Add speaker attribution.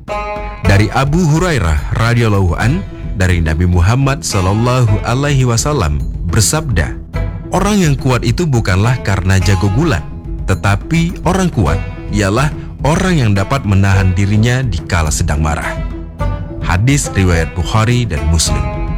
Speaker 1: Dari Abu Hurairah radhiyallahu an, dari Nabi Muhammad sallallahu alaihi wasallam bersabda, orang yang kuat itu bukanlah karena jago gulat, tetapi orang kuat ialah orang yang dapat menahan dirinya dikala sedang marah. Hadis riwayat Bukhari dan Muslim.